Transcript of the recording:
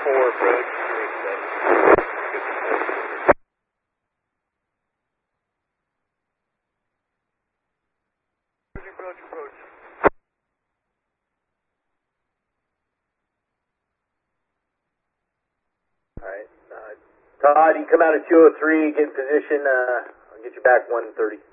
approach, 287. Approach. Alright, Todd, you come out of 203, get in position, I'll get you back 130.